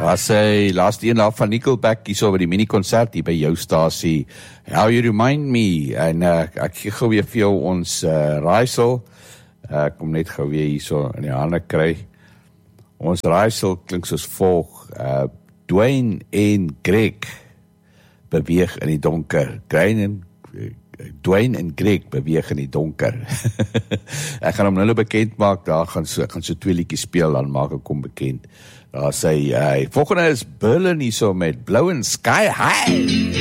As hy laaste een laaf van Nickelback hier so by die mini-concert hier by jou stasie. How You Remind Me, en ek gee gou weer vir jou ons raaisel. Kom net gou weer hier so in die hande kry. Ons raaisel klink soos volg. Dwayne en Greg beweeg in die donker. Dwayne en Greg beweeg in die donker. Ek gaan hom nou bekend maak, daar gaan so 2 liedjies speel, dan maak ek hom bekend. Daar sê hy, volgende is Berlin hier so met Blue and Sky High.